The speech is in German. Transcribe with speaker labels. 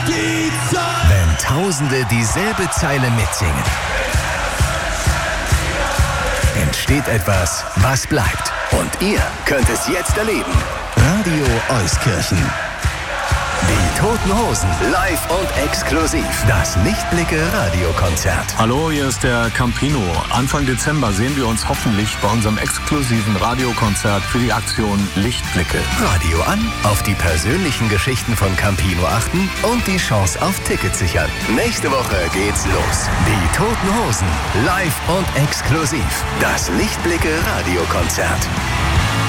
Speaker 1: die Zeit!
Speaker 2: Wenn Tausende dieselbe Zeile mitsingen, entsteht etwas, was bleibt. Und ihr könnt es jetzt erleben. Radio Euskirchen. Die Toten Hosen, live und exklusiv. Das Lichtblicke-Radiokonzert.
Speaker 3: Hallo, hier ist der Campino. Anfang Dezember sehen wir uns hoffentlich bei unserem exklusiven Radiokonzert für die Aktion Lichtblicke.
Speaker 2: Radio an, auf die persönlichen Geschichten von Campino achten und die Chance auf Tickets sichern. Nächste Woche geht's los. Die Toten Hosen, live und exklusiv. Das Lichtblicke-Radiokonzert.